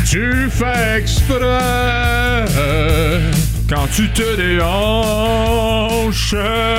Tu fais exprès quand tu te déhanches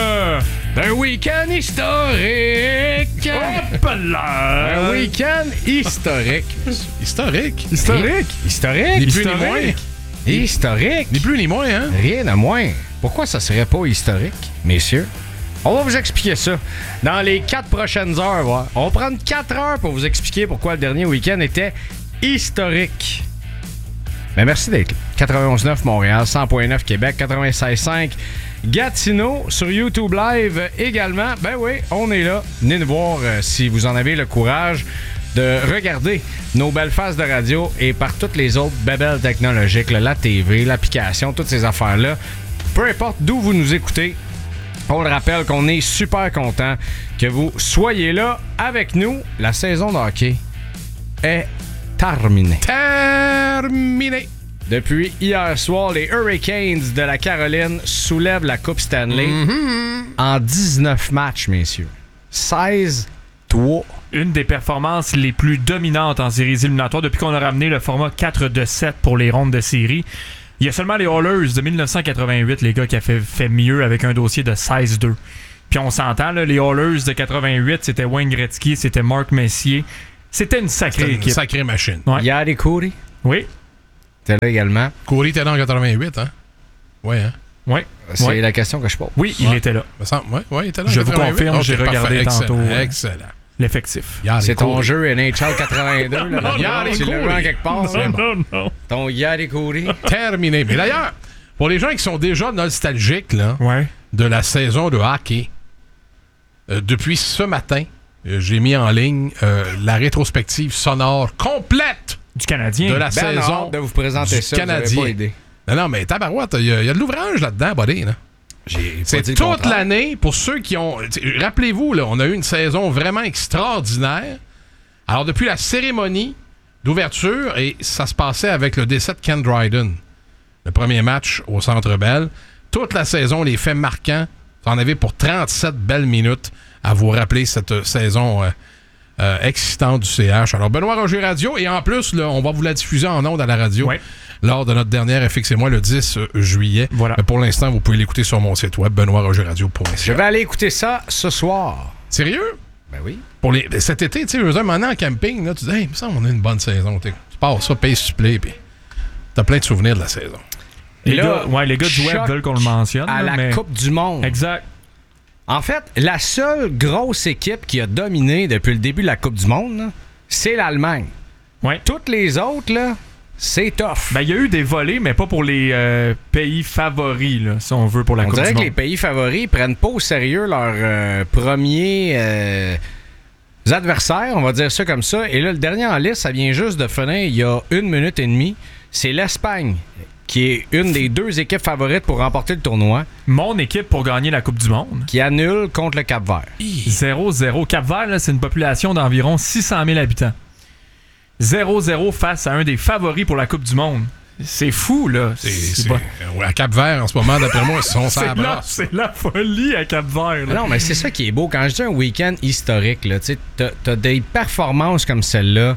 d'un week-end historique. Hop là! Un week-end historique. Historique. Historique. Ni plus ni moins. Historique. Ni plus ni moins, hein? Rien de moins. Pourquoi ça serait pas historique, messieurs? On va vous expliquer ça dans les 4 prochaines heures. Ouais. On va prendre 4 heures pour vous expliquer pourquoi le dernier week-end était historique. Mais merci d'être là. 91.9 Montréal, 100.9 Québec, 96.5 Gatineau, sur YouTube Live également. Ben oui, on est là. Venez nous voir si vous en avez le courage de regarder nos belles faces de radio et par toutes les autres bébelles technologiques, là, la TV, l'application, toutes ces affaires-là. Peu importe d'où vous nous écoutez, on le rappelle qu'on est super content que vous soyez là avec nous. La saison de hockey est terminée. Terminé. Depuis hier soir, les Hurricanes de la Caroline soulèvent la Coupe Stanley en 19 matchs, messieurs. 16-3. Une des performances les plus dominantes en séries éliminatoires depuis qu'on a ramené le format 4-7 pour les rondes de série. Il y a seulement les Oilers de 1988, les gars, qui a fait mieux avec un dossier de 16-2. Puis on s'entend, là, les Oilers de 88, c'était Wayne Gretzky, c'était Mark Messier. C'était une sacrée équipe. Une sacrée machine. Ouais. Yari Coury. Oui. T'es là également. Coury était là en 88, hein? Ouais, hein? Oui. C'est la question que je pose. Oui, il était là. Ouais, il était là en 88. Je vous confirme, okay, j'ai regardé parfait, tantôt. Excellent. L'effectif. Yari C'est ton Coury. jeu NHL 82. Là, Yari tu l'as vu en Coury. quelque part. c'est bon. non. Ton Yari Coury. Terminé. Mais d'ailleurs, pour les gens qui sont déjà nostalgiques là, Ouais. de la saison de hockey, depuis ce matin, j'ai mis en ligne la rétrospective sonore complète Du Canadien. de la Ben saison hâte de vous présenter du ça. Vous avez Canadien. pas idée. Non, mais tabarouette, il y a de l'ouvrage là-dedans, buddy. Là. C'est dit le toute contraire. l'année, pour ceux qui ont... Rappelez-vous, là, on a eu une saison vraiment extraordinaire. Alors, depuis la cérémonie d'ouverture, et ça se passait avec le décès de Ken Dryden, le premier match au Centre Bell, toute la saison, les faits marquants, vous en avez pour 37 belles minutes à vous rappeler cette saison excitante du CH. Alors, Benoît Roger Radio, et en plus, là, on va vous la diffuser en ondes à la radio. Ouais. Lors de notre dernière FX et moi le 10 juillet. Voilà. Mais pour l'instant, vous pouvez l'écouter sur mon site web, benoîtrogerradio.ca. Je vais aller écouter ça ce soir. Sérieux? Ben oui. Pour cet été, tu sais, je veux dire, maintenant en camping, là, tu dis, hey, il me semble qu'on a une bonne saison. Tu pars ça, paye supplé, puis t'as plein de souvenirs de la saison. Les Et là, gars du web choc veulent qu'on le mentionne. À là, la mais... Coupe du Monde. Exact. En fait, la seule grosse équipe qui a dominé depuis le début de la Coupe du Monde, là, c'est l'Allemagne. Ouais. Toutes les autres, là, c'est tough. Ben, il y a eu des volets, mais pas pour les pays favoris, là, si on veut, pour la On Coupe dirait du que Monde. les pays favoris prennent pas au sérieux leurs premiers adversaires, on va dire ça comme ça. Et là, le dernier en liste, ça vient juste de finir il y a 1 minute et demie. C'est l'Espagne, qui est une des 2 équipes favorites pour remporter le tournoi, Mon équipe pour gagner la Coupe du Monde. qui annule contre le Cap-Vert. 0-0. Cap-Vert, là, c'est une population d'environ 600 000 habitants. 0-0 face à un des favoris pour la Coupe du Monde. C'est fou, là. À Cap-Vert, en ce moment, d'après moi, ils sont C'est sans la, c'est la folie à Cap-Vert. là. Non, mais c'est ça qui est beau. Quand je dis un week-end historique, là, t'as des performances comme celle-là.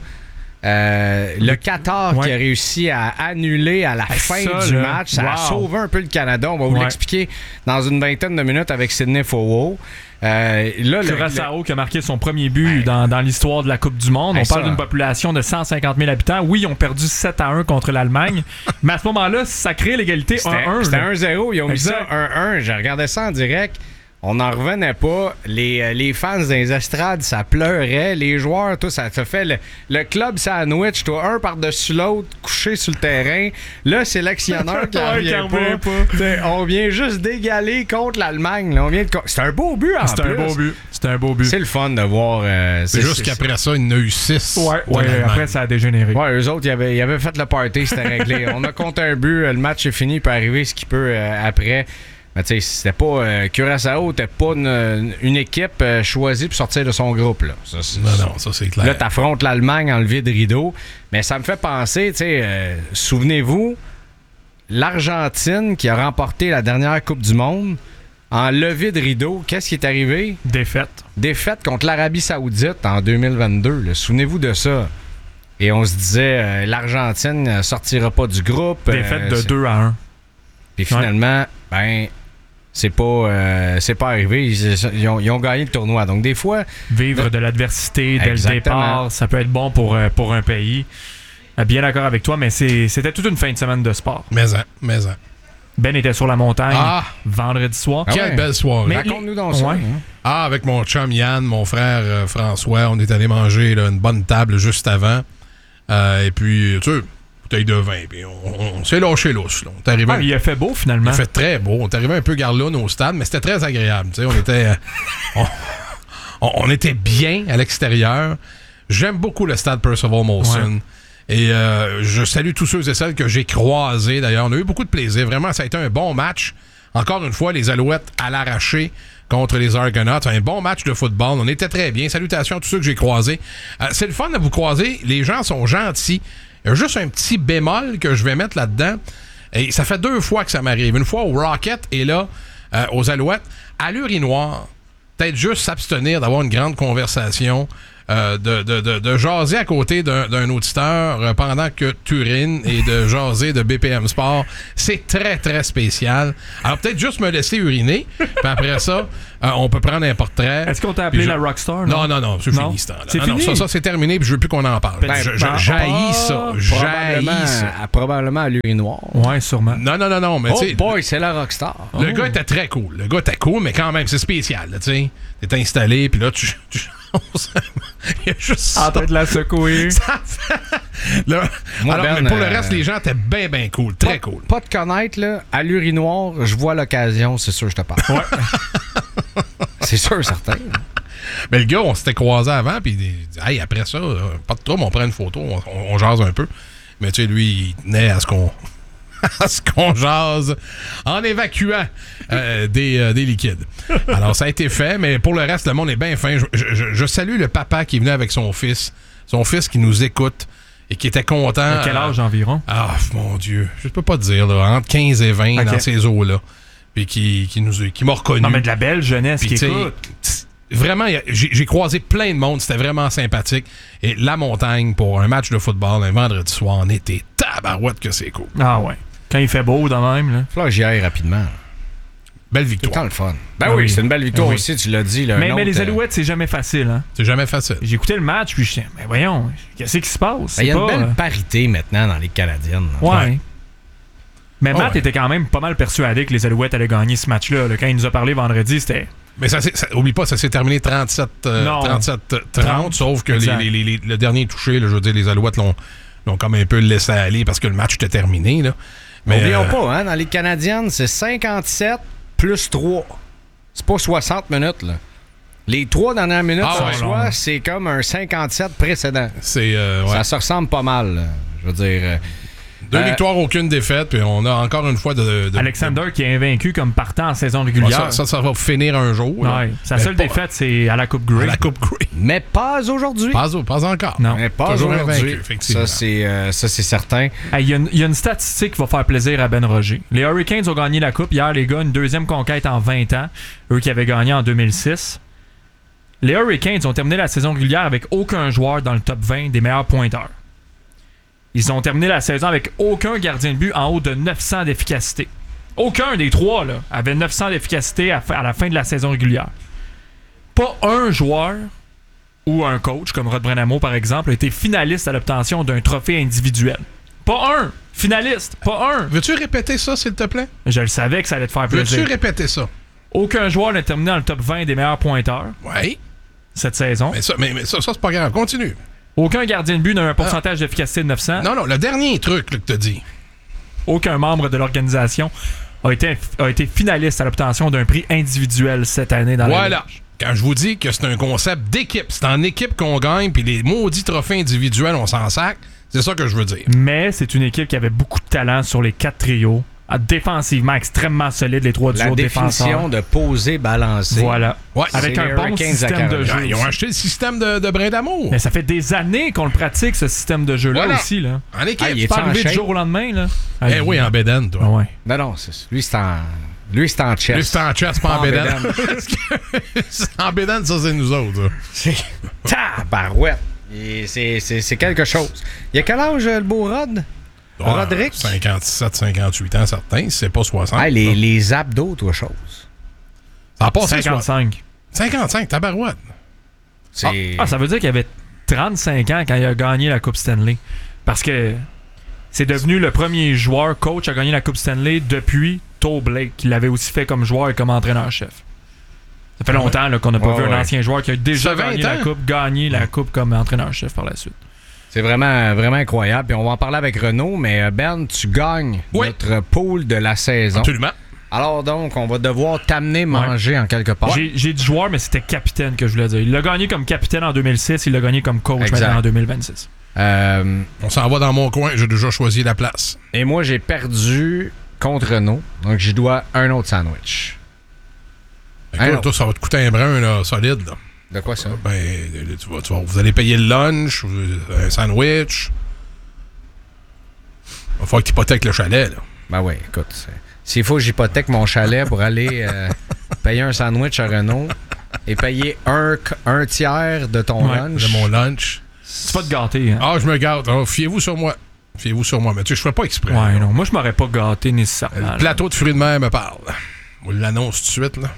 Le Qatar Ouais. qui a réussi à annuler à la fin ça, du là, match, ça a wow. sauvé un peu le Canada. On va vous Ouais. l'expliquer dans une vingtaine de minutes avec Sidney Fowo. Là, Curaçao qui a marqué son premier but dans l'histoire de la Coupe du Monde. On ça, parle d'une population de 150 000 habitants. Oui, ils ont perdu 7-1 contre l'Allemagne. Mais à ce moment-là, ça crée l'égalité 1-1. C'était là. 1-0. Ils ont mis ça Exact. 1-1. J'ai regardé ça en direct. On n'en revenait pas. Les fans des estrades, ça pleurait. Les joueurs, tout, ça te fait le club sandwich, toi, un par-dessus l'autre, couché sur le terrain. Le sélectionneur qui en Ouais, revient qui en revient pas. T'sais, on vient juste d'égaler contre l'Allemagne. Là. C'est un beau but, en C'est plus. un beau but. C'est un beau but. C'est le fun de voir. C'est juste qu'après ça, il y en a eu 6. Ouais, après, ça a dégénéré. Ouais, eux autres, ils avaient fait le party, c'était réglé. On a compté un but, le match est fini, il peut arriver ce qu'il peut après. Mais tu sais, c'était pas. Curaçao n'était pas une équipe choisie pour sortir de son groupe. Là. Ça, Non, ça c'est clair. Là, t'affrontes l'Allemagne en levée de rideau. Mais ça me fait penser, tu sais, souvenez-vous, l'Argentine qui a remporté la dernière Coupe du Monde, en levée de rideau, qu'est-ce qui est arrivé? Défaite. Défaite contre l'Arabie Saoudite en 2022. Là. Souvenez-vous de ça. Et on se disait, l'Argentine ne sortira pas du groupe. Défaite de 2-1. Puis finalement, c'est pas arrivé. Ils ont gagné le tournoi. Donc, des fois... Vivre de l'adversité dès le départ, ça peut être bon pour un pays. Bien d'accord avec toi, mais c'était toute une fin de semaine de sport. Mais. Ben était sur la montagne vendredi soir. Quelle belle soirée. Mais raconte-nous donc ça. Avec mon chum Yann, mon frère François, on est allé manger là, une bonne table juste avant. Et puis, tu sais, bouteille de vin. Puis on s'est lâché lousse. Là. Il a fait beau, finalement. Il a fait très beau. On est arrivé un peu garloune au stade, mais c'était très agréable. Tu sais, on était... on était bien à l'extérieur. J'aime beaucoup le stade Percival Molson. Ouais. Et je salue tous ceux et celles que j'ai croisés. D'ailleurs, on a eu beaucoup de plaisir. Vraiment, ça a été un bon match. Encore une fois, les Alouettes à l'arraché contre les Argonauts. Un bon match de football. On était très bien. Salutations à tous ceux que j'ai croisés. C'est le fun de vous croiser. Les gens sont gentils. Il y a juste un petit bémol que je vais mettre là-dedans. Et ça fait 2 fois que ça m'arrive. Une fois au Rocket et là, aux Alouettes. À l'urinoir, peut-être juste s'abstenir d'avoir une grande conversation. De jaser à côté d'un auditeur pendant que tu urines et de jaser de BPM Sport, c'est très, très spécial. Alors, peut-être juste me laisser uriner, puis après ça, on peut prendre un portrait. Est-ce qu'on t'a appelé la Rockstar? Non, c'est fini ce temps-là. C'est fini? Ça, c'est terminé, puis je veux plus qu'on en parle. J'haïs ça. Probablement à l'urinoir. Ouais, sûrement. Non, mais tu sais... boy, c'est la Rockstar. Le gars était très cool. Mais quand même, c'est spécial, tu sais. T'es installé, puis là, tu il y a juste en train de la secouer. Mais pour le reste, les gens étaient bien cool. Très cool. Pas de connaître, là, à l'urinoir, je vois l'occasion, c'est sûr, je te parle. Ouais. C'est sûr, certain. Mais le gars, on s'était croisés avant, puis hey, après ça, pas de trouble, on prend une photo, on jase un peu. Mais tu sais, lui, il tenait à ce qu'on jase en évacuant des liquides. Alors, ça a été fait, mais pour le reste, le monde est bien fin. Je salue le papa qui est venu avec son fils qui nous écoute et qui était content. À quel âge environ? Ah, mon Dieu, je peux pas te dire, là, entre 15 et 20 dans ces eaux-là. Puis qui m'a reconnu. Non, mais de la belle jeunesse qui écoute. Vraiment, j'ai croisé plein de monde. C'était vraiment sympathique. Et la montagne, pour un match de football, un vendredi soir, on était tabarouette que c'est cool. Ah ouais. Quand il fait beau, dans même. Là. Faut que j'y aille rapidement. Belle victoire. C'est tant le fun. Oui, c'est une belle victoire aussi, tu l'as dit. Là, mais les Alouettes, c'est jamais facile. Hein? C'est jamais facile. J'ai écouté le match, puis je disais, mais voyons, qu'est-ce qui se passe? Il y a une belle parité maintenant dans les Canadiennes. Ouais. Mais Matt était quand même pas mal persuadé que les Alouettes allaient gagner ce match-là. Là. Quand il nous a parlé vendredi, c'était... Mais oublie pas, ça s'est terminé 37-30, sauf que le dernier touché, là, je veux dire, les Alouettes l'ont comme un peu laissé aller parce que le match était terminé. Là. Mais n'oublions pas, hein, dans les Canadiennes, c'est 57 plus 3. C'est pas 60 minutes, là. Les 3 dernières minutes c'est comme un 57 précédent. Ça se ressemble pas mal, là. Je veux dire... 2 victoires, aucune défaite, puis on a encore une fois de Alexander qui est invaincu comme partant en saison régulière. Ça va finir un jour. Ouais. Sa seule défaite, c'est à la Coupe Grey. Mais pas aujourd'hui. Pas encore. Non, mais pas toujours aujourd'hui. Invaincu, effectivement. Ça, c'est certain. Il y a une statistique qui va faire plaisir à Ben Roger. Les Hurricanes ont gagné la Coupe hier, les gars, une 2e conquête en 20 ans. Eux qui avaient gagné en 2006. Les Hurricanes ont terminé la saison régulière avec aucun joueur dans le top 20 des meilleurs pointeurs. Ils ont terminé la saison avec aucun gardien de but en haut de 900 d'efficacité. Aucun des 3 là, avait 900 d'efficacité à la fin de la saison régulière. Pas un joueur ou un coach, comme Rod Brenamo par exemple, a été finaliste à l'obtention d'un trophée individuel. Pas un! Finaliste! Pas un! Veux-tu répéter ça, s'il te plaît? Je le savais que ça allait te faire plaisir. Veux-tu répéter ça? Aucun joueur n'a terminé dans le top 20 des meilleurs pointeurs. Oui. Cette saison. Mais ça c'est pas grave. Continue. Aucun gardien de but n'a un pourcentage d'efficacité de 900. Non, le dernier truc là, que t'as dit. Aucun membre de l'organisation a été finaliste à l'obtention d'un prix individuel cette année dans la Ligue. Quand je vous dis que c'est un concept d'équipe, c'est en équipe qu'on gagne, puis les maudits trophées individuels, on s'en sac, c'est ça que je veux dire. Mais c'est une équipe qui avait beaucoup de talent sur les 4 trios. Défensivement extrêmement solide, les 3 duos défenseurs. La définition de poser, balancer. Voilà. Ouais, avec un bon système de jeu. Ils ont acheté le système de brin d'amour. Mais ça fait des années qu'on le pratique, ce système de jeu-là aussi. Là. En équipe. Il est pas arrivé du jour au lendemain. Là. Oui, en bédaine, toi. Ouais. Non, lui, c'est en... Lui, c'est en chess. Lui, c'est en chess, pas en bédaine. En bédaine, ça, c'est nous autres. C'est... Tabarouette! Et c'est quelque chose. Il y a quel âge, le beau Rod? Roderick? 57, 58 ans, certains. C'est pas 60. Ah, les abdos, toi, chose. Ça a passé 55. 55, tabarouette. Ça veut dire qu'il avait 35 ans quand il a gagné la Coupe Stanley. Parce que c'est devenu le premier joueur coach à gagner la Coupe Stanley depuis Toe Blake, qui l'avait aussi fait comme joueur et comme entraîneur-chef. Ça fait longtemps là, qu'on n'a pas vu un ancien joueur qui a déjà gagné la Coupe comme entraîneur-chef par la suite. C'est vraiment, vraiment incroyable. Puis on va en parler avec Renaud, mais Ben, tu gagnes notre pool de la saison. Absolument. Alors donc, on va devoir t'amener manger en quelque part. J'ai dit joueur, mais c'était capitaine que je voulais dire. Il l'a gagné comme capitaine en 2006, il l'a gagné comme coach maintenant en 2026. On s'en va dans mon coin, j'ai déjà choisi la place. Et moi, j'ai perdu contre Renaud, donc j'y dois un autre sandwich. Toi, ça va te coûter un brun là, solide. Là. De quoi ça? Vous allez payer le lunch, un sandwich. Il va falloir que tu hypothèques le chalet. Là. Ben oui, écoute, s'il faut que j'hypothèque mon chalet pour aller payer un sandwich à Renaud et payer un tiers de ton lunch. De mon lunch. C'est pas de gâter. Hein? Ah, je me gâte. Alors, fiez-vous sur moi. Mais tu sais, je ferais pas exprès. Ouais, non. Moi, je m'aurais pas gâté nécessairement. Le plateau de fruits de mer me parle. On l'annonce tout de suite, là.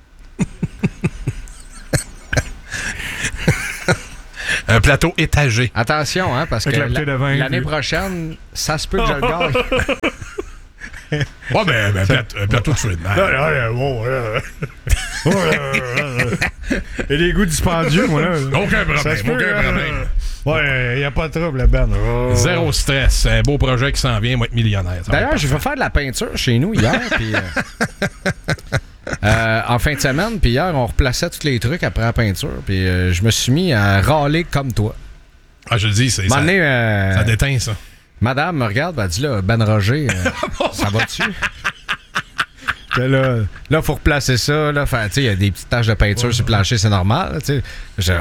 Un plateau étagé. Attention, hein, parce que l'année prochaine, ça se peut que je le gagne. Ouais, ben un plateau de fruits de mer. Et les goûts dispendieux, moi, là. Aucun problème. Ouais, il n'y a pas de trouble, Ben. Zéro stress. C'est un beau projet qui s'en vient, moi, être millionnaire. D'ailleurs, je vais faire de la peinture chez nous hier, puis... en fin de semaine, puis hier, on replaçait tous les trucs après la peinture, puis je me suis mis à râler comme toi. Ah, je le dis, ça déteint, ça. Madame me regarde, elle dit là, Ben Roger, ça va-tu? Là, il faut replacer ça. Là, il y a des petites taches de peinture sur le plancher, c'est normal. J'ai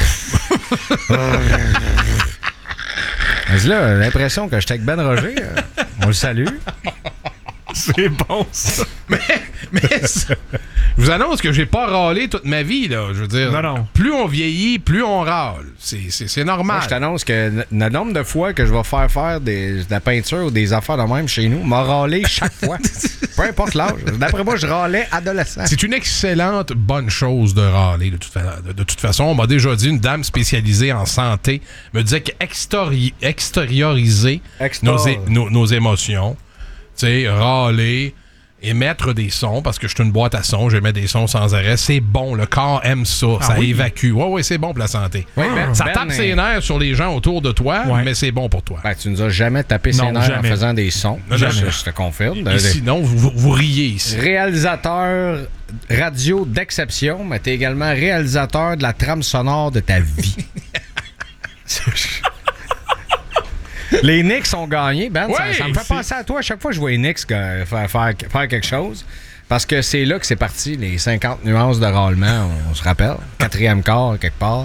là, l'impression que j'étais avec Ben Roger. On le salue. C'est bon, ça. mais ça, je vous annonce que j'ai pas râlé toute ma vie, là. Je veux dire, plus on vieillit, plus on râle. C'est normal. Moi, je t'annonce que le nombre de fois que je vais faire de la peinture ou des affaires de même chez nous, m'a râlé chaque fois. Peu importe l'âge. D'après moi, je râlais adolescent. C'est une excellente bonne chose de râler, de toute façon. On m'a déjà dit, une dame spécialisée en santé me disait qu'extérioriser nos émotions, tu sais, râler, émettre des sons, parce que je suis une boîte à sons, j'émets des sons sans arrêt, c'est bon, le corps aime ça, évacue. Oui, c'est bon pour la santé. Oui, ça tape ses nerfs sur les gens autour de toi, mais c'est bon pour toi. Ben, tu nous as jamais tapé ses nerfs en faisant des sons. Je te confirme. Et sinon, vous riez ici. Réalisateur radio d'exception, mais t'es également réalisateur de la trame sonore de ta vie. Les Knicks ont gagné. Ben, ça me fait penser à toi. À chaque fois que je vois les Knicks faire quelque chose, parce que c'est là que c'est parti, les 50 nuances de râlement, on se rappelle. 4e quart, quelque part.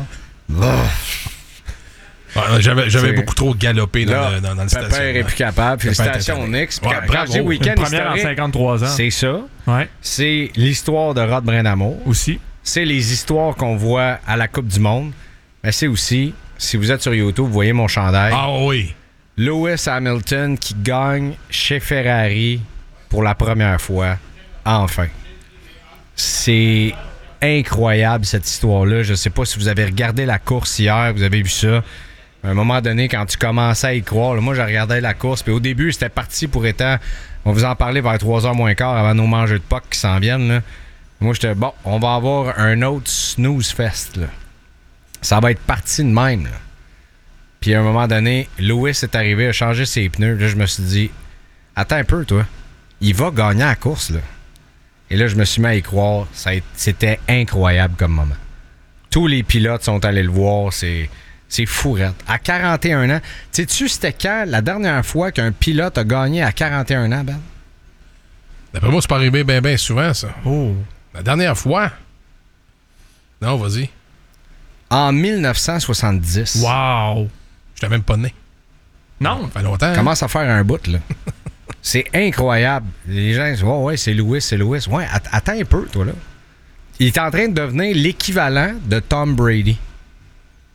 J'avais beaucoup trop galopé dans le station. Pépère est plus capable. Félicitations aux Knicks. Bravo. Week-end première en 53 ans. C'est ça. Ouais. C'est l'histoire de Rod Brindamour. Aussi. C'est les histoires qu'on voit à la Coupe du Monde. Mais c'est aussi, si vous êtes sur YouTube, vous voyez mon chandail. Ah oui. Lewis Hamilton qui gagne chez Ferrari pour la première fois. Enfin. C'est incroyable, cette histoire-là. Je ne sais pas si vous avez regardé la course hier, vous avez vu ça. À un moment donné, quand tu commençais à y croire, là, moi, je regardais la course, puis au début, c'était parti pour étant... On vous en parlait vers 3h moins quart avant nos mangeux de Pâques qui s'en viennent. Là. Moi, j'étais bon, on va avoir un autre snooze fest. Là. Ça va être parti de même. Là. Puis à un moment donné, Lewis est arrivé, a changé ses pneus. Là, je me suis dit, attends un peu, toi. Il va gagner la course, là. Et là, je me suis mis à y croire. C'était incroyable comme moment. Tous les pilotes sont allés le voir. C'est fourette. À 41 ans. Sais-tu, c'était quand la dernière fois qu'un pilote a gagné à 41 ans, Ben? D'après moi, c'est pas arrivé bien souvent, ça. Oh. La dernière fois? Non, vas-y. En 1970. Wow! J'étais même pas né. Non. Ça fait longtemps. Commence à faire un bout, là. C'est incroyable. Les gens disent, ouais, c'est Lewis. Ouais, attends un peu, toi, là. Il est en train de devenir l'équivalent de Tom Brady.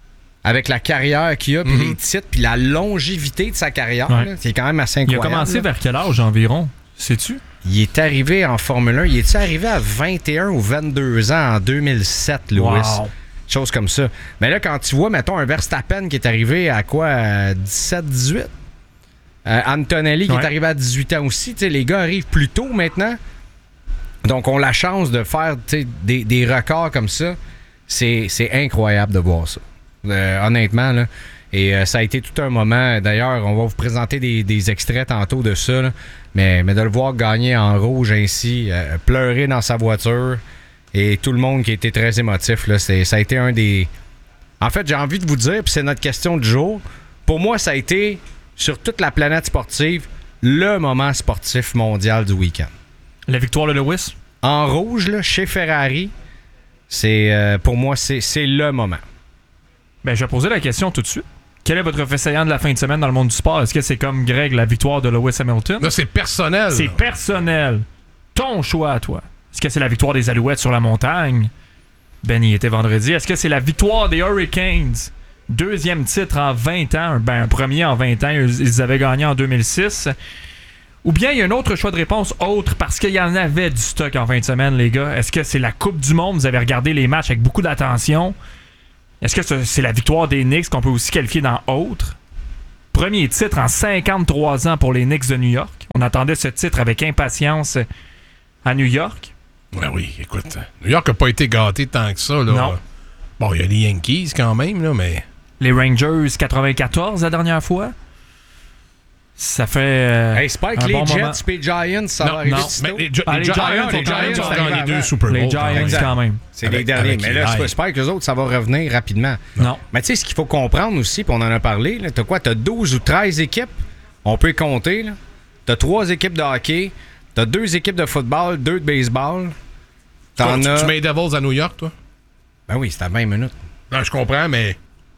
avec la carrière qu'il a, puis les titres, puis la longévité de sa carrière. Ouais. Là, c'est quand même assez incroyable. Il a commencé là. vers quel âge environ? Sais-tu? Il est arrivé en Formule 1. Il est arrivé à 21 ou 22 ans en 2007, Lewis? Wow. Chose comme ça. Mais là, quand tu vois, mettons, un Verstappen qui est arrivé à quoi? À 17-18? Antonelli qui est arrivé à 18 ans aussi. Tu sais, les gars arrivent plus tôt maintenant. Donc, on a la chance de faire des records comme ça. C'est incroyable de voir ça. Honnêtement, là. Et ça a été tout un moment. D'ailleurs, on va vous présenter des extraits tantôt de ça. Là. Mais de le voir gagner en rouge ainsi, pleurer dans sa voiture, et tout le monde qui a été très émotif, là, ça a été un des... En fait, j'ai envie de vous dire, puis c'est notre question du jour, pour moi, ça a été, sur toute la planète sportive, le moment sportif mondial du week-end. La victoire de Lewis? En rouge, là, chez Ferrari, c'est pour moi, c'est le moment. Ben, je vais poser la question tout de suite. Quel est votre fait saillant de la fin de semaine dans le monde du sport? Est-ce que c'est comme Greg, la victoire de Lewis Hamilton? Là, c'est personnel. C'est personnel. Ton choix à toi. Est-ce que c'est la victoire des Alouettes sur la montagne? Ben, il était vendredi. Est-ce que c'est la victoire des Hurricanes? Deuxième titre en 20 ans. Ben, un premier en 20 ans. Ils avaient gagné en 2006. Ou bien il y a un autre choix de réponse autre parce qu'il y en avait du stock en fin de semaine, les gars. Est-ce que c'est la Coupe du Monde? Vous avez regardé les matchs avec beaucoup d'attention. Est-ce que c'est la victoire des Knicks qu'on peut aussi qualifier dans autre? Premier titre en 53 ans pour les Knicks de New York. On attendait ce titre avec impatience à New York. Ben oui, écoute, New York n'a pas été gâté tant que ça. Là. Non. Bon, il y a les Yankees quand même, là, mais... Les Rangers 94 la dernière fois. Ça fait Hey, c'est pas avec un les bon Jets moment. et Giants, ça va arriver non, sitôt? mais les Giants Giants ont gagné avant. les 2 Super Bowls. Les Giants Exact. quand même. C'est les derniers. avec Mais là, les j'espère que les autres, ça va revenir rapidement. Non. Mais tu sais, ce qu'il faut comprendre aussi, puis on en a parlé, là, t'as quoi? T'as 12 ou 13 équipes. On peut compter. Là. T'as 3 équipes de hockey. T'as 2 équipes de football, 2 de baseball. T'en as... Tu mets les Devils à New York, toi? Ben oui, c'est à 20 minutes. Non, je comprends, mais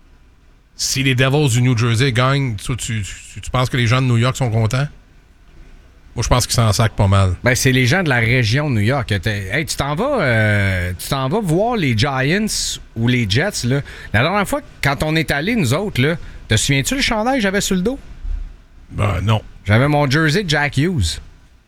si les Devils du New Jersey gagnent, tu penses que les gens de New York sont contents? Moi, je pense qu'ils s'en sacrent pas mal. Ben, c'est les gens de la région de New York. Hey, tu t'en vas voir les Giants ou les Jets, là. La dernière fois, quand on est allés, nous autres, là, te souviens-tu le chandail que j'avais sur le dos? Ben non. J'avais mon jersey de Jack Hughes.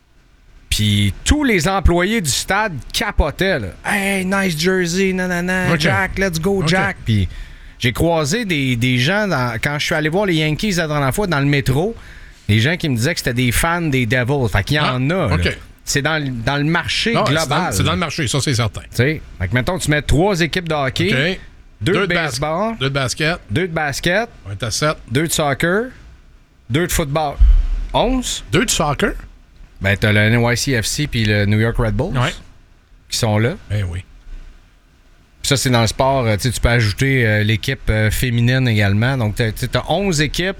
Puis tous les employés du stade capotaient, là. Hey, nice jersey, nanana, Okay. Jack, let's go, Okay. Jack. Puis j'ai croisé des gens, quand je suis allé voir les Yankees la dernière fois dans le métro, des gens qui me disaient que c'était des fans des Devils. Fait qu'il y en a, là. OK. C'est dans le marché Non, global. c'est dans le marché, ça, c'est certain. Tu sais, fait que mettons, tu mets 3 équipes de hockey, OK. 2 de bas- baseball, 2 de basket. 2 de basket, On est à 7. 2 de soccer, 2 de football. 11? 2 de soccer? Ben, t'as le NYCFC puis le New York Red Bulls Ouais. qui sont là. Eh oui. Puis ça, c'est dans le sport. Tu peux ajouter l'équipe féminine également. Donc, t'as 11 équipes,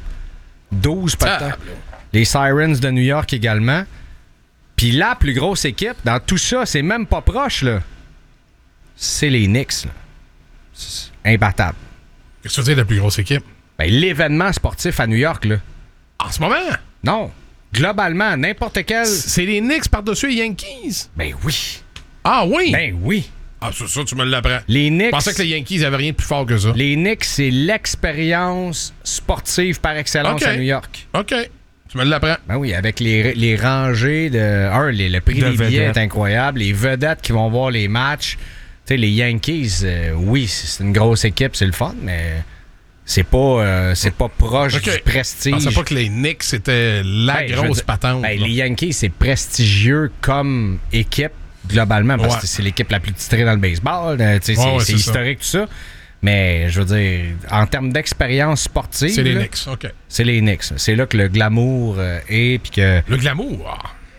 12 peut-être. Les Sirens de New York également. Puis la plus grosse équipe, dans tout ça, c'est même pas proche, là. C'est les Knicks, là. C'est imbattable. Qu'est-ce que tu veux dire, la plus grosse équipe? Ben, l'événement sportif à New York, là. En ce moment? Non. Globalement, n'importe quel... C'est les Knicks par-dessus les Yankees? Ben oui. Ah oui? Ben oui. Ah, ça, tu me l'apprends. Les Knicks... Je pensais que les Yankees n'avaient rien de plus fort que ça. Les Knicks, c'est l'expérience sportive par excellence OK. à New York. OK. Tu me l'apprends. Ben oui, avec les rangées de... le prix De des billets vedettes. est incroyable. Les vedettes qui vont voir les matchs. Tu sais, les Yankees, oui, c'est une grosse équipe, c'est le fun, mais c'est pas proche OK. du Je prestige. pensais pas que les Knicks, c'était la Ben, je veux grosse dire, patente. ben, là. les Yankees, c'est prestigieux comme équipe, globalement, parce Ouais. que c'est l'équipe la plus titrée dans le baseball. C'est Ouais, c'est c'est historique, tout ça. Mais, je veux dire, en termes d'expérience sportive... C'est les là, Knicks, OK. C'est les Knicks. C'est là que le glamour est, puis que... Le glamour.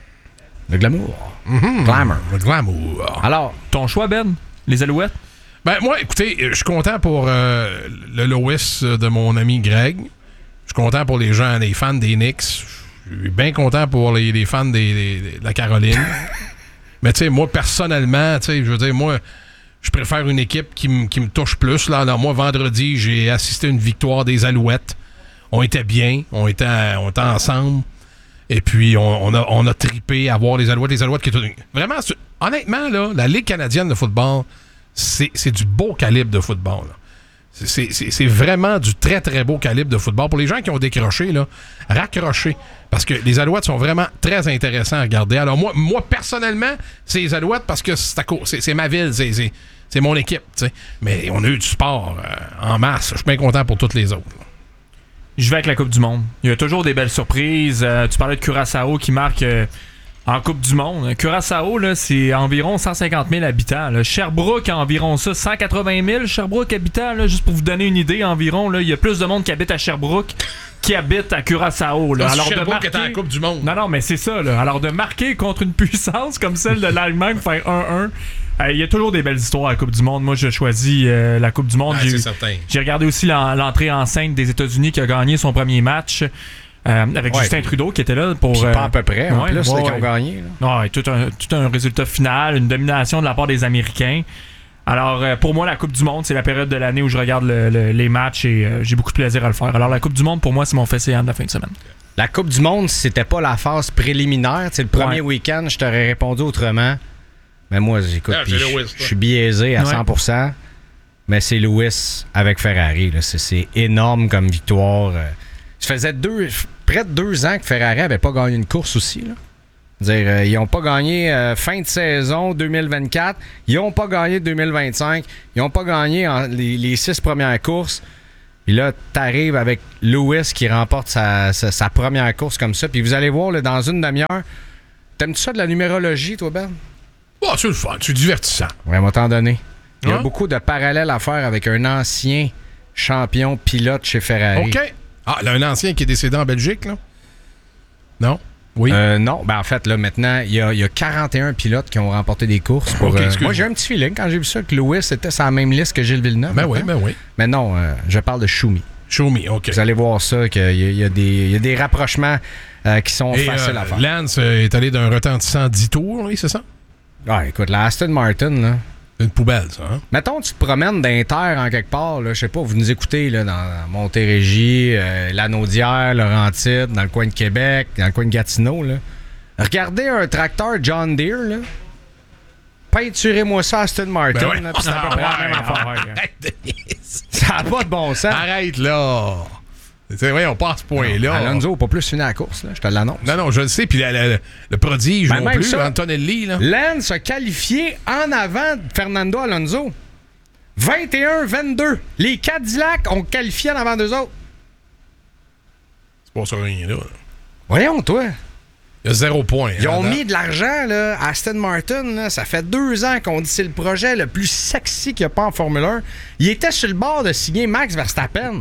Le glamour. Glamour. Le glamour. Alors, Ton choix, Ben? Les Alouettes? Ben, moi, écoutez, je suis content pour le Lois de mon ami Greg. Je suis content pour les gens, les fans des Knicks. Je suis bien content pour les fans de la Caroline. Mais, tu sais, moi, personnellement, tu sais, je veux dire, moi, je préfère une équipe qui me touche plus. Là. Alors, moi, vendredi, j'ai assisté à une victoire des Alouettes. On était bien, on était ensemble. Et puis, on a trippé à voir les Alouettes. Les Alouettes qui étaient... Vraiment, honnêtement, là, la Ligue canadienne de football, c'est du beau calibre de football. Là. C'est vraiment du très, très beau calibre de football. Pour les gens qui ont décroché, là, raccrochez. Parce que les Alouettes sont vraiment très intéressants à regarder. Alors moi personnellement, c'est les Alouettes parce que c'est ma ville, c'est mon équipe. T'sais. Mais on a eu du sport en masse. Je suis bien content pour toutes les autres. Je vais avec la Coupe du Monde. Il y a toujours des belles surprises. Tu parlais de Curaçao qui marque en Coupe du Monde. Curaçao, là, c'est environ 150 000 habitants. Là. Sherbrooke a environ ça, 180 000 Sherbrooke habitants. Là, juste pour vous donner une idée, environ, là, il y a plus de monde qui habite à Sherbrooke qui habite à Curaçao. Là. Alors Sherbrooke est à la Coupe du Monde. Non, mais c'est ça. Là. Alors de marquer contre une puissance comme celle de l'Allemagne, faire 1-1... Il y a toujours des belles histoires à la Coupe du Monde. Moi, je choisis la Coupe du Monde. C'est certain. J'ai regardé aussi l'entrée en scène des États-Unis qui a gagné son premier match avec Justin Trudeau qui était là pour... pas à peu près, en plus, qui ont gagné. Ouais, tout un résultat final, une domination de la part des Américains. Alors, pour moi, la Coupe du Monde, c'est la période de l'année où je regarde les matchs et j'ai beaucoup de plaisir à le faire. Alors, la Coupe du Monde, pour moi, c'est mon fait séant de la fin de semaine. La Coupe du Monde, si c'était pas la phase préliminaire, le premier week-end, je t'aurais répondu autrement. Mais moi, j'écoute, je suis biaisé à 100%. Mais c'est Lewis avec Ferrari. Là. C'est énorme comme victoire. Ça faisait près de 2 ans que Ferrari n'avait pas gagné une course aussi. Là. Dire, ils n'ont pas gagné fin de saison 2024. Ils n'ont pas gagné 2025. Ils n'ont pas gagné les 6 premières courses. Puis là, t'arrives avec Lewis qui remporte sa première course comme ça. Puis vous allez voir, là, dans une demi-heure, t'aimes-tu ça de la numérologie, toi, Ben? Oh, c'est le fun, c'est divertissant. Ouais, on va t'en donner. Il y a beaucoup de parallèles à faire avec un ancien champion pilote chez Ferrari. OK. Ah, là, un ancien qui est décédé en Belgique, là? Non? Oui. Non, ben en fait, là, maintenant, il y a 41 pilotes qui ont remporté des courses. Pour, moi, j'ai un petit feeling quand j'ai vu ça que Lewis était sur la même liste que Gilles Villeneuve. Ben oui. Mais non, je parle de Schumi. Schumi, OK. Vous allez voir ça, qu'il y a des rapprochements qui sont faciles à faire. Lance est allé d'un retentissant 10 tours, oui, c'est ça? Ah, écoute, la Aston Martin, là. C'est une poubelle, ça, hein? Mettons, tu te promènes d'Inter en quelque part, là, je sais pas, vous nous écoutez là, dans Montérégie, Lanaudière, Laurentide, dans le coin de Québec, dans le coin de Gatineau, là. Regardez un tracteur John Deere, là. Peinturez-moi ça Aston Martin, ben là, pis c'est à peu près la même affaire. Ça n'a pas de bon sens. Arrête, là! Oui, on passe ce point-là. Alonso n'a pas plus fini la course, là, je te l'annonce. Non, je le sais. Puis le prodige non plus, ça, Antonelli. Là. Lance a qualifié en avant de Fernando Alonso. 21-22. Les Cadillacs ont qualifié en avant d'eux autres. C'est pas ça rien là. Voyons, toi. Il y a 0 point. Ils ont mis de l'argent, là, à Aston Martin. Là. Ça fait 2 ans qu'on dit que c'est le projet le plus sexy qu'il n'y a pas en Formule 1. Il était sur le bord de signer Max Verstappen.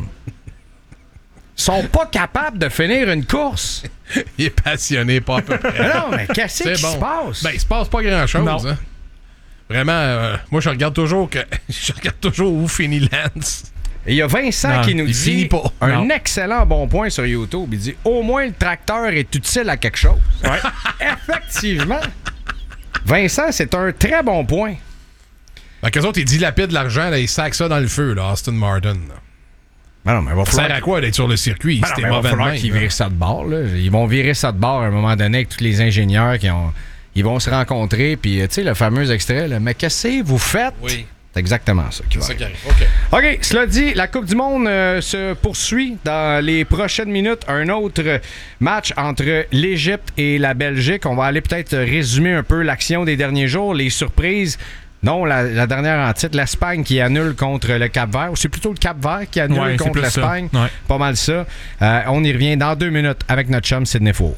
Ils sont pas capables de finir une course. Il est passionné, pas à peu près. Non, mais qu'est-ce qui se passe? Ben, il se passe pas grand-chose. Hein. Vraiment, moi, je regarde toujours où finit Lance. Et il y a Vincent qui nous dit un excellent bon point sur YouTube. Il dit « Au moins, le tracteur est utile à quelque chose. » Ouais. Effectivement. Vincent, c'est un très bon point. Ben, qu'eux autres, ils dilapident l'argent, là, ils sacent ça dans le feu, là, Aston Martin. Là. Ben non, mais ça sert à quoi d'être sur le circuit? C'était mauvais de même. Ils virent ça de bord. Là. Ils vont virer ça de bord à un moment donné avec tous les ingénieurs ils vont se rencontrer. Puis, tu sais, le fameux extrait, là, mais qu'est-ce que vous faites? Oui. C'est exactement ça qui va arriver. OK, cela dit, la Coupe du Monde se poursuit dans les prochaines minutes. Un autre match entre l'Égypte et la Belgique. On va aller peut-être résumer un peu l'action des derniers jours, les surprises. Non, la dernière en titre, l'Espagne qui annule contre le Cap-Vert. Ou c'est plutôt le Cap-Vert qui annule contre l'Espagne. Ouais. Pas mal ça. On y revient dans 2 minutes avec notre chum Sidney Faux.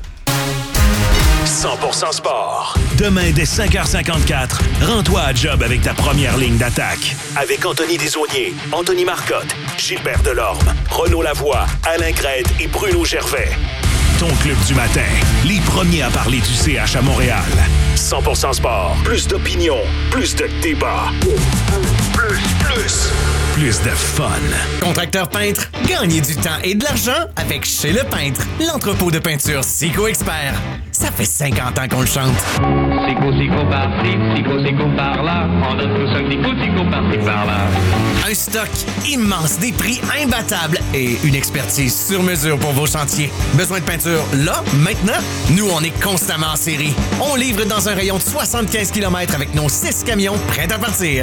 100% sport. Demain, dès 5h54, rends-toi à job avec ta première ligne d'attaque. Avec Anthony Desaulniers, Anthony Marcotte, Gilbert Delorme, Renaud Lavoie, Alain Crête et Bruno Gervais. Ton club du matin, les premiers à parler du CH à Montréal. 100% sport. Plus d'opinion, plus de débat. Plus de fun. Contracteur peintre, gagnez du temps et de l'argent avec Chez Le Peintre, l'entrepôt de peinture Sico Expert. Ça fait 50 ans qu'on le chante. Sico par-ci, Sico par-là. On a tous un Sico par-ci, par-là. Un stock immense, des prix imbattables et une expertise sur mesure pour vos chantiers. Besoin de peinture là, maintenant? Nous, on est constamment en série. On livre dans un rayon de 75 km avec nos 6 camions prêts à partir.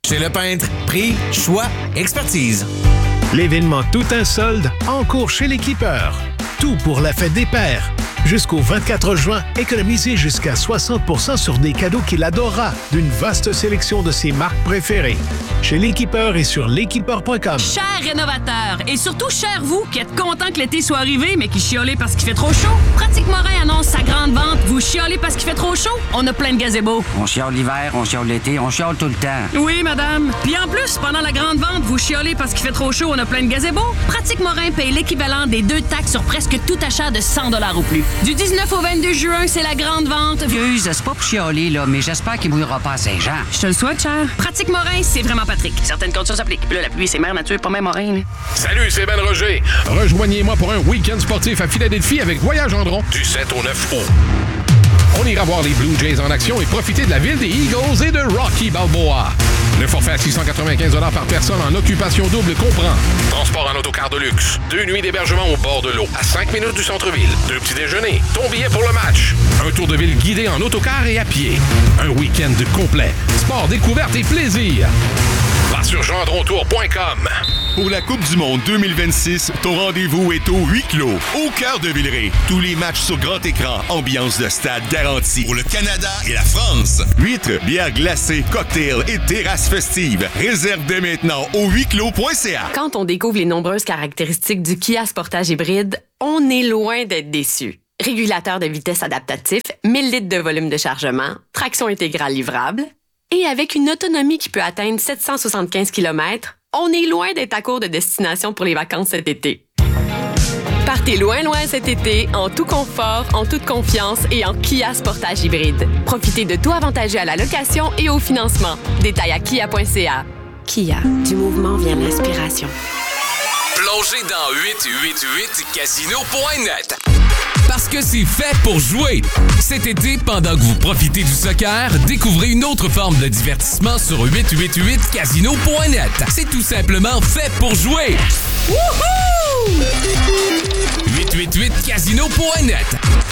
Chez Le Peintre, prix, choix, expertise. L'événement Tout un solde en cours chez l'Équipeur. Tout pour la fête des pères. Jusqu'au 24 juin, économisez jusqu'à 60% sur des cadeaux qu'il adorera d'une vaste sélection de ses marques préférées. Chez l'Équipeur et sur l'équipeur.com. Chers rénovateurs, et surtout chers vous qui êtes contents que l'été soit arrivé mais qui chiolez parce qu'il fait trop chaud, Pratique Morin annonce sa grande vente. Vous chiolez parce qu'il fait trop chaud? On a plein de gazebos. On chiole l'hiver, on chiole l'été, on chiole tout le temps. Oui, madame. Puis en plus, pendant la grande vente, vous chiolez parce qu'il fait trop chaud, on a plein de gazebos. Pratique Morin paye l'équivalent des 2 taxes sur presque tout achat de 100$ ou plus. Du 19 au 22 juin, c'est la grande vente. Excuse, c'est pas pour chialer, là, mais j'espère qu'il mouillera pas à Saint-Jean. Je te le souhaite, cher. Pratique Morin, c'est vraiment Patrick. Certaines conditions s'appliquent. Puis là, la pluie, c'est mère nature, pas même Morin. Là. Salut, c'est Ben Roger. Rejoignez-moi pour un week-end sportif à Philadelphie avec Voyage Gendron du 7 au 9 août. On ira voir les Blue Jays en action et profiter de la ville des Eagles et de Rocky Balboa. Le forfait à 695$ par personne en occupation double comprend transport en autocar de luxe, 2 nuits d'hébergement au bord de l'eau, à 5 minutes du centre-ville, 2 petits déjeuners, ton billet pour le match, un tour de ville guidé en autocar et à pied, un week-end complet, sport, découverte et plaisir. Va sur gendrontour.com. Pour la Coupe du Monde 2026, ton rendez-vous est au huis clos, au cœur de Villeray. Tous les matchs sur grand écran, ambiance de stade garantie. Pour le Canada et la France. Huîtres, bières glacées, cocktails et terrasses festives. Réserve dès maintenant au huisclos.ca. Quand on découvre les nombreuses caractéristiques du Kia Sportage hybride, on est loin d'être déçu. Régulateur de vitesse adaptatif, 1000 litres de volume de chargement, traction intégrale livrable, et avec une autonomie qui peut atteindre 775 km, on est loin d'être à court de destination pour les vacances cet été. Partez loin cet été, en tout confort, en toute confiance et en Kia Sportage hybride. Profitez de tout avantageux à la location et au financement. Détails à kia.ca. Kia, du mouvement vient l'inspiration. Plongez dans 888casino.net. Parce que c'est fait pour jouer. Cet été, pendant que vous profitez du soccer, découvrez une autre forme de divertissement sur 888casino.net. C'est tout simplement fait pour jouer. Wouhou! 888casino.net.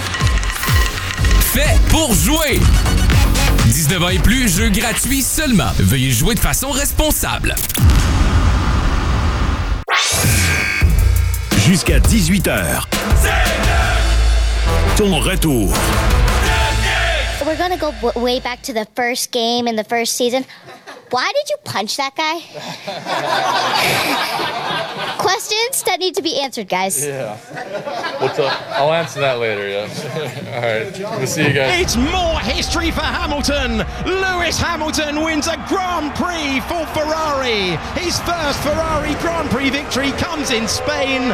Fait pour jouer. 19 ans et plus, jeu gratuit seulement. Veuillez jouer de façon responsable. Jusqu'à 18h. Ton retour. We're gonna go way back to the first game in the first season. Why did you punch that guy? Questions that need to be answered, guys. Yeah. I'll answer that later, yeah. All right. We'll see you guys. It's more history for Hamilton. Lewis Hamilton wins a Grand Prix for Ferrari. His first Ferrari Grand Prix victory comes in Spain.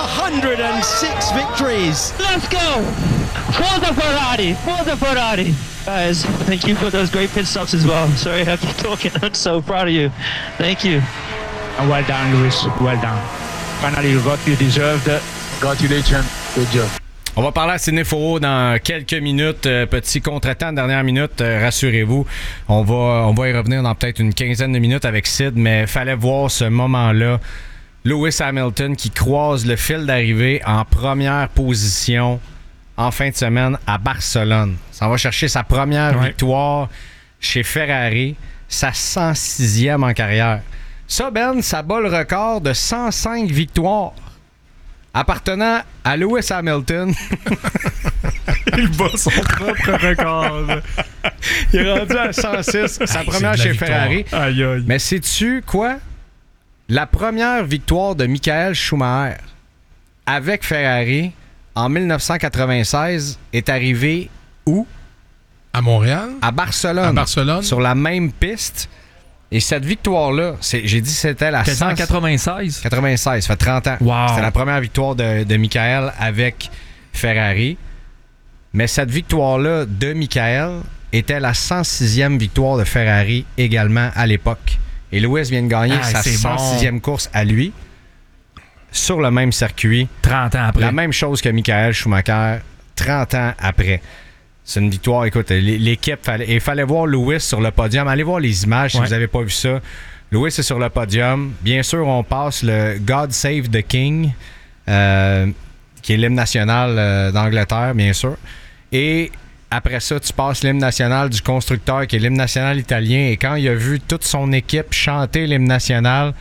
106 victories. Let's go. Forza Ferrari. Forza Ferrari. Guys, thank you for those great pit stops as well. Sorry I keep talking. I'm so proud of you. Thank you. And well done, Lewis. Well done. Finally, you got you deserved it. Congratulations. Good job. On va parler à Sidney Fauveau dans quelques minutes. Petit contretemps de dernière minute, rassurez-vous. On va y revenir dans peut-être une quinzaine de minutes avec Sid, mais fallait voir ce moment-là. Lewis Hamilton qui croise le fil d'arrivée en première position en fin de semaine à Barcelone. Ça va chercher sa première victoire chez Ferrari, sa 106e en carrière. Ça, Ben, ça bat le record de 105 victoires appartenant à Lewis Hamilton. Il bat son propre record. Il est rendu à 106, sa première chez Ferrari. Aïe, aïe. Mais sais-tu quoi? La première victoire de Michael Schumacher avec Ferrari en 1996 est arrivée où? À Montréal? À Barcelone. À Barcelone. Sur la même piste. Et cette victoire-là, j'ai dit c'était la 96. 96, ça fait 30 ans. Wow. C'était la première victoire de Michael avec Ferrari. Mais cette victoire-là de Michael était la 106e victoire de Ferrari également à l'époque. Et Lewis vient de gagner sa 106e course à lui sur le même circuit. 30 ans après. La même chose que Michael Schumacher, 30 ans après. C'est une victoire. Écoute, l'équipe, il fallait voir Lewis sur le podium. Allez voir les images si vous n'avez pas vu ça. Lewis est sur le podium. Bien sûr, on passe le God Save the King, qui est l'hymne national d'Angleterre, bien sûr. Et Après ça, tu passes l'hymne national du constructeur, qui est l'hymne national italien. Et quand il a vu toute son équipe chanter l'hymne national,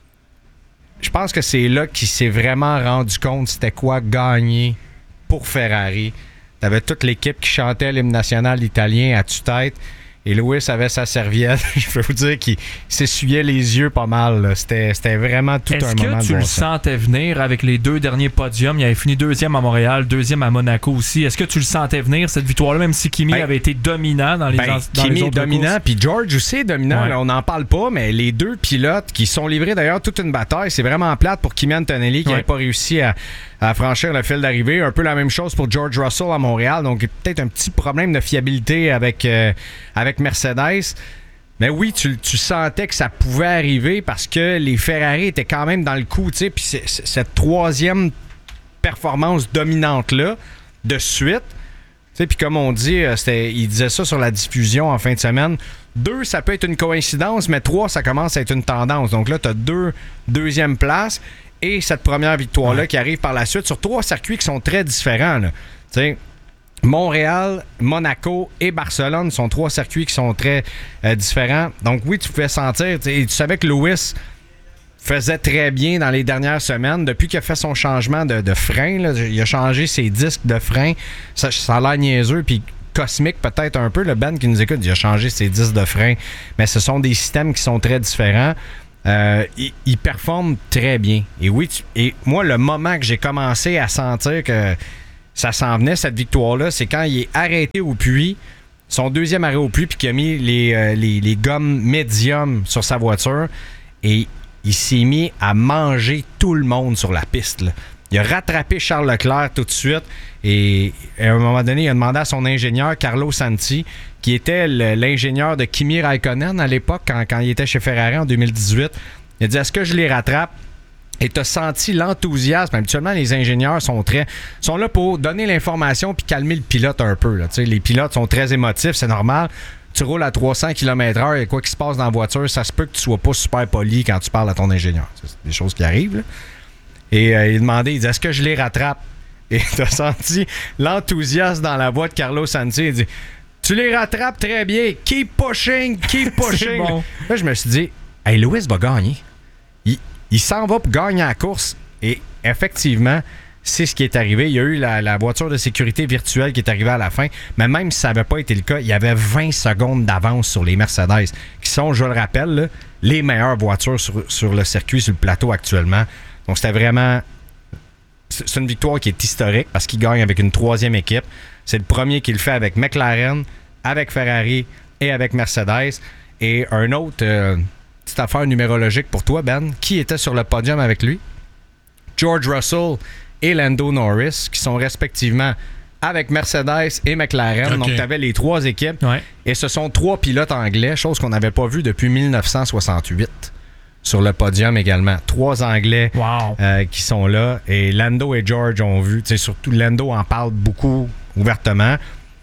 je pense que c'est là qu'il s'est vraiment rendu compte c'était quoi gagner pour Ferrari. T'avais toute l'équipe qui chantait l'hymne national italien à tue-tête. Et Lewis avait sa serviette. Je peux vous dire qu'il s'essuyait les yeux pas mal. Là. C'était vraiment tout un moment de bon sens. Est-ce que tu le sentais venir avec les 2 derniers podiums? Il avait fini 2e à Montréal, 2e à Monaco aussi. Est-ce que tu le sentais venir, cette victoire-là, même si Kimi avait été dominant dans les Kimi autres est dominant, courses? puis George aussi est dominant. Ouais. Là, on n'en parle pas, mais les 2 pilotes qui sont livrés d'ailleurs toute une bataille, c'est vraiment plate pour Kimi Antonelli qui n'avait pas réussi à franchir le fil d'arrivée. Un peu la même chose pour George Russell à Montréal. Donc, peut-être un petit problème de fiabilité avec Mercedes. Mais oui, tu sentais que ça pouvait arriver parce que les Ferrari étaient quand même dans le coup. Puis cette 3e performance dominante-là, de suite, puis comme on dit, il disait ça sur la diffusion en fin de semaine, 2, ça peut être une coïncidence, mais 3, ça commence à être une tendance. Donc là, tu as 2 deuxième places et cette première victoire-là qui arrive par la suite sur 3 circuits qui sont très différents. Là. Montréal, Monaco et Barcelone sont 3 circuits qui sont très différents. Donc oui, tu pouvais sentir, tu savais que Lewis faisait très bien dans les dernières semaines. Depuis qu'il a fait son changement de frein, là, il a changé ses disques de frein. Ça a l'air niaiseux, puis cosmique peut-être un peu. Le Ben qui nous écoute, il a changé ses disques de frein. Mais ce sont des systèmes qui sont très différents. Il performe très bien. Et oui, et moi, le moment que j'ai commencé à sentir que ça s'en venait, cette victoire-là, c'est quand il est arrêté au puits, son 2e arrêt au puits, puis qu'il a mis les gommes médium sur sa voiture, et il s'est mis à manger tout le monde sur la piste. Là. Il a rattrapé Charles Leclerc tout de suite, et à un moment donné, il a demandé à son ingénieur, Carlo Santi, qui était l'ingénieur de Kimi Raikkonen à l'époque, quand il était chez Ferrari en 2018, il a dit « Est-ce que je les rattrape? » Et tu as senti l'enthousiasme. Habituellement, les ingénieurs sont là pour donner l'information puis calmer le pilote un peu. Là. Les pilotes sont très émotifs, c'est normal. Tu roules à 300 km/h, il y a quoi qui se passe dans la voiture, ça se peut que tu sois pas super poli quand tu parles à ton ingénieur. C'est des choses qui arrivent. Là. Et il demandait, il dit, est-ce que je les rattrape? Et tu as senti l'enthousiasme dans la voix de Carlo Santi. Il dit, tu les rattrapes très bien. Keep pushing, keep pushing. Bon. Là, je me suis dit, hey, Lewis va gagner. Il s'en va pour gagner la course. Et effectivement, c'est ce qui est arrivé. Il y a eu la voiture de sécurité virtuelle qui est arrivée à la fin. Mais même si ça n'avait pas été le cas, il y avait 20 secondes d'avance sur les Mercedes, qui sont, je le rappelle, là, les meilleures voitures sur le circuit, sur le plateau actuellement. Donc, c'était vraiment... C'est une victoire qui est historique parce qu'il gagne avec une 3e équipe. C'est le premier qui le fait avec McLaren, avec Ferrari et avec Mercedes. Et un autre... petite affaire numérologique pour toi, Ben. Qui était sur le podium avec lui? George Russell et Lando Norris, qui sont respectivement avec Mercedes et McLaren. Okay. Donc, tu avais les 3 équipes. Ouais. Et ce sont 3 pilotes anglais, chose qu'on n'avait pas vue depuis 1968 sur le podium également. 3 Anglais qui sont là. Et Lando et George ont vu. Surtout, Lando en parle beaucoup ouvertement.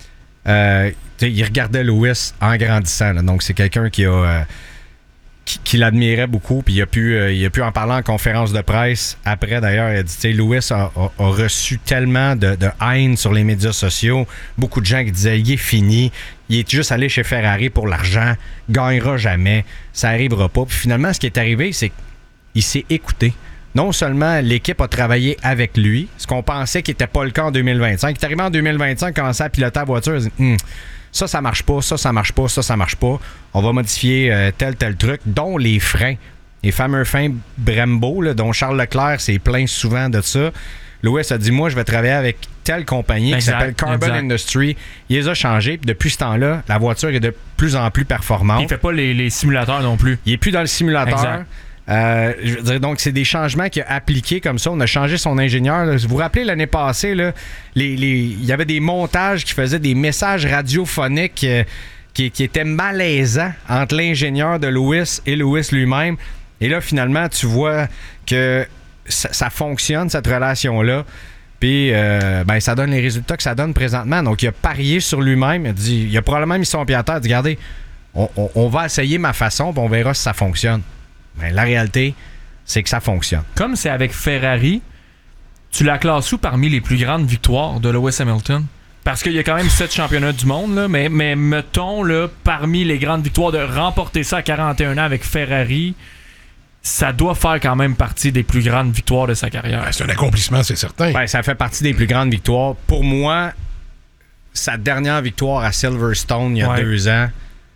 Il regardait Lewis en grandissant. Là. Donc, c'est quelqu'un qui a... qui l'admirait beaucoup, puis il a pu en parler en conférence de presse après. D'ailleurs, il a dit, Lewis a reçu tellement de haine sur les médias sociaux, beaucoup de gens qui disaient il est fini, il est juste allé chez Ferrari pour l'argent, gagnera jamais, ça arrivera pas. Puis finalement, ce qui est arrivé, c'est qu'il s'est écouté. Non seulement l'équipe a travaillé avec lui, ce qu'on pensait qu'il n'était pas le cas en 2025. Il est arrivé en 2025, commençait à piloter la voiture, il dit, ça marche pas, ça marche pas, ça marche pas. On va modifier tel truc, dont les freins. Les fameux freins Brembo, là, dont Charles Leclerc s'est plaint souvent de ça. Lewis a dit, moi, je vais travailler avec telle compagnie qui s'appelle Carbon Industry. Il les a changés, puis depuis ce temps-là, la voiture est de plus en plus performante. Il fait pas les simulateurs non plus. Il est plus dans le simulateur. Je veux dire, donc, c'est des changements qu'il a appliqués comme ça. On a changé son ingénieur. Là. Vous vous rappelez, l'année passée, là, il y avait des montages qui faisaient des messages radiophoniques qui étaient malaisants entre l'ingénieur de Lewis et Lewis lui-même. Et là, finalement, tu vois que ça fonctionne, cette relation-là. Puis, ça donne les résultats que ça donne présentement. Donc, il a parié sur lui-même. Il a probablement mis son pied à terre. Il a dit, regardez, on va essayer ma façon, puis on verra si ça fonctionne. Mais la réalité, c'est que ça fonctionne. Comme c'est avec Ferrari, tu la classes où parmi les plus grandes victoires de Lewis Hamilton? Parce qu'il y a quand même 7 championnats du monde, là, mais mettons, là, parmi les grandes victoires, de remporter ça à 41 ans avec Ferrari, ça doit faire quand même partie des plus grandes victoires de sa carrière. C'est un accomplissement, c'est certain. Ben, ça fait partie des plus grandes victoires. Pour moi, sa dernière victoire à Silverstone, il y a 2 ans,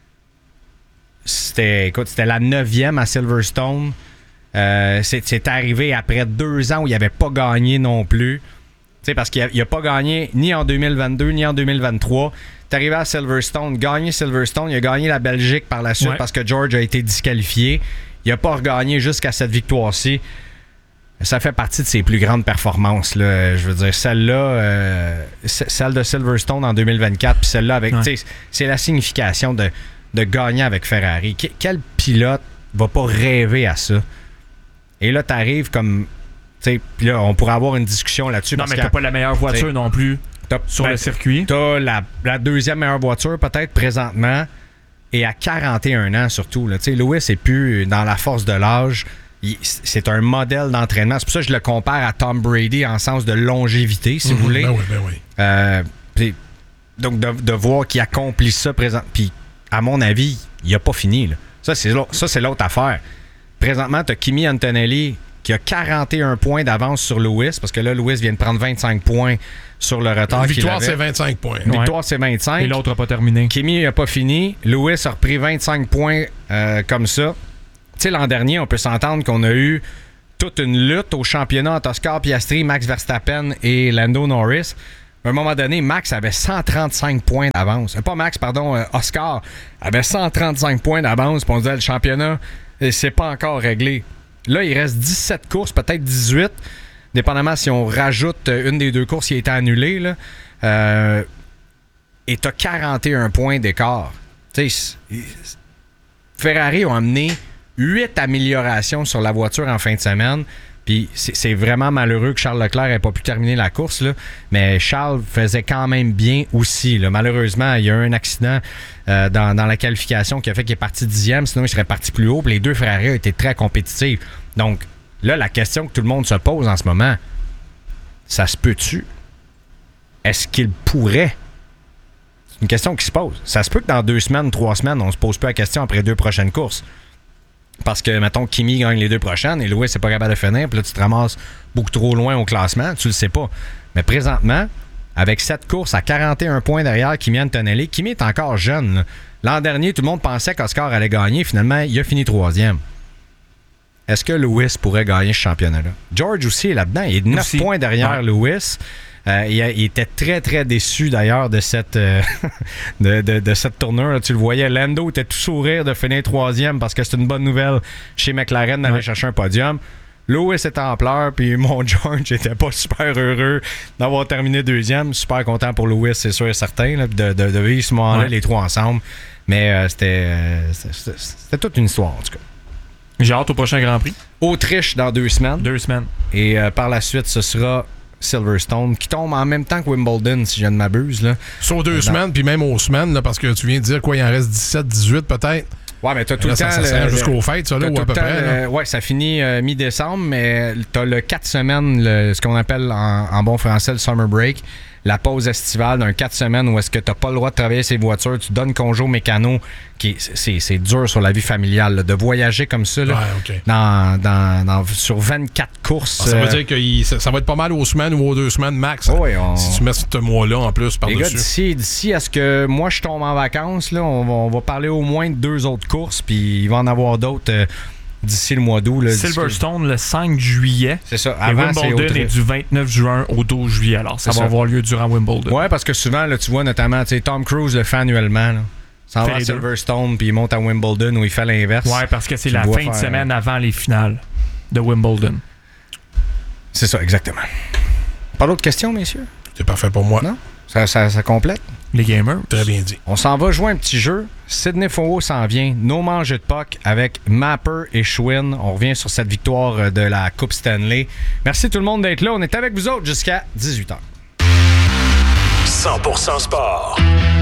c'était la 9e à Silverstone. C'est arrivé après 2 ans où il n'avait pas gagné non plus. T'sais, parce qu'il n'a pas gagné ni en 2022 ni en 2023. Il est arrivé à Silverstone, gagné Silverstone, il a gagné la Belgique par la suite parce que George a été disqualifié. Il n'a pas regagné jusqu'à cette victoire-ci. Ça fait partie de ses plus grandes performances. Là. Je veux dire, celle-là, celle de Silverstone en 2024, puis celle-là avec. C'est la signification de gagner avec Ferrari. Quel pilote va pas rêver à ça? Et là, tu arrives comme. Puis là, on pourrait avoir une discussion là-dessus. Non, mais t'as pas la meilleure voiture non plus sur le circuit. T'as la deuxième meilleure voiture, peut-être présentement, et à 41 ans surtout. Là. Lewis n'est plus dans la force de l'âge. C'est un modèle d'entraînement. C'est pour ça que je le compare à Tom Brady en sens de longévité, si vous voulez. Ben oui. Donc, de voir qu'il accomplit ça présent. Puis, à mon avis, il n'a pas fini. Là. Ça, c'est l'autre affaire. Présentement, tu as Kimi Antonelli qui a 41 points d'avance sur Lewis, parce que là, Lewis vient de prendre 25 points sur le retard qu'il avait. Victoire, c'est 25 points. Victoire, c'est 25. Et l'autre n'a pas terminé. Kimi n'a pas fini. Lewis a repris 25 points comme ça. Tu sais, l'an dernier, on peut s'entendre qu'on a eu toute une lutte au championnat entre Oscar Piastri, Max Verstappen et Lando Norris. À un moment donné, Max avait 135 points d'avance. Pas Max, pardon, Oscar avait 135 points d'avance. Puis on disait, le championnat, c'est pas encore réglé. Là, il reste 17 courses, peut-être 18, dépendamment si on rajoute une des 2 courses qui a été annulée. Là. Et tu as 41 points d'écart. Ferrari ont amené 8 améliorations sur la voiture en fin de semaine. Puis c'est vraiment malheureux que Charles Leclerc n'ait pas pu terminer la course, là. Mais Charles faisait quand même bien aussi. Là. Malheureusement, il y a eu un accident dans la qualification qui a fait qu'il est parti 10e, sinon il serait parti plus haut. Puis les 2 Ferrari ont été très compétitifs. Donc là, la question que tout le monde se pose en ce moment, ça se peut-tu? Est-ce qu'il pourrait? C'est une question qui se pose. Ça se peut que dans 2 semaines, 3 semaines, on se pose pas la question après 2 prochaines courses. Parce que, mettons, Kimi gagne les 2 prochaines et Lewis n'est pas capable de finir, puis là, tu te ramasses beaucoup trop loin au classement, tu le sais pas. Mais présentement, avec 7 courses à 41 points derrière Kimi Antonelli, Kimi est encore jeune. Là. L'an dernier, tout le monde pensait qu'Oscar allait gagner. Finalement, il a fini 3e. Est-ce que Lewis pourrait gagner ce championnat-là? George aussi est là-dedans. Il est 9 points derrière Lewis. Il était très, très déçu, d'ailleurs, de cette de cette tournure. Tu le voyais, Lando était tout sourire de finir 3e parce que c'est une bonne nouvelle chez McLaren d'aller chercher un podium. Lewis était en pleurs, puis mon George était pas super heureux d'avoir terminé 2e. Super content pour Lewis, c'est sûr et certain, là, de vivre ce moment-là, les 3 ensemble. Mais c'était toute une histoire, en tout cas. J'ai hâte au prochain Grand Prix. Autriche dans 2 semaines. 2 semaines. Et par la suite, ce sera Silverstone, qui tombe en même temps que Wimbledon, si je ne m'abuse. Là. Sur 2 semaines, puis même aux semaines, là, parce que tu viens de dire quoi, il en reste 17, 18 peut-être. Ouais, mais t'as tout le temps. Ça sert jusqu'aux fêtes, ça, là, ou à peu près. Ouais, ça finit mi-décembre, mais t'as le 4 semaines, ce qu'on appelle en bon français le summer break. La pause estivale d'un 4 semaines où est-ce que t'as pas le droit de travailler ces voitures, tu donnes congé aux mécanos, c'est dur sur la vie familiale, là, de voyager comme ça là, sur 24 courses. Ça veut dire que ça va être pas mal aux semaines ou aux 2 semaines max. Si tu mets ce mois-là en plus par-dessus. Les gars, d'ici à ce que moi je tombe en vacances, là, on va parler au moins de 2 autres courses, puis il va en avoir d'autres d'ici le mois d'août. Là, Silverstone le 5 juillet. C'est ça. Et Avant, Wimbledon est du 29 juin au 12 juillet. Alors, ça va avoir lieu durant Wimbledon. Ouais, parce que souvent, là, tu vois notamment Tom Cruise le fait annuellement. Là. Ça va à Silverstone, puis il monte à Wimbledon où il fait l'inverse. Ouais, parce que c'est la fin de semaine avant les finales de Wimbledon. C'est ça, exactement. Pas d'autres questions, messieurs? C'est parfait pour moi. Non? Ça complète? Les gamers. Très bien dit. On s'en va jouer un petit jeu. Sidney Fauveau s'en vient. Nos mangeux de puck avec Mapper et Schwinn. On revient sur cette victoire de la Coupe Stanley. Merci tout le monde d'être là. On est avec vous autres jusqu'à 18h. 100% sport.